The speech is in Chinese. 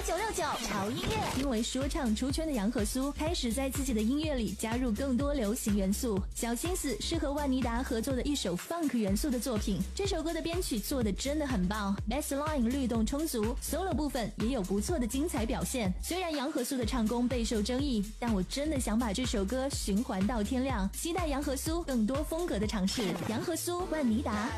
969潮音乐。因为说唱出圈的杨和苏开始在自己的音乐里加入更多流行元素，小心思是和万妮达合作的一首 funk 元素的作品。这首歌的编曲做得真的很棒 ，bassline 律动充足 ，solo 部分也有不错的精彩表现。虽然杨和苏的唱功备受争议，但我真的想把这首歌循环到天亮。期待杨和苏更多风格的尝试。杨和苏，万妮达。